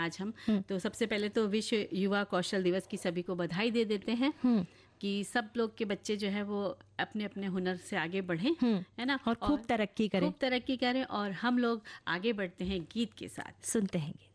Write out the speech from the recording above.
आज हम। तो सबसे पहले तो विश्व युवा कौशल दिवस की सभी को बधाई दे देते हैं कि सब लोग के बच्चे जो है वो अपने अपने हुनर से आगे बढ़ें, है ना, और खूब तरक्की करें। खूब तरक्की करें। और हम लोग आगे बढ़ते हैं गीत के साथ। सुनते हैं गीत।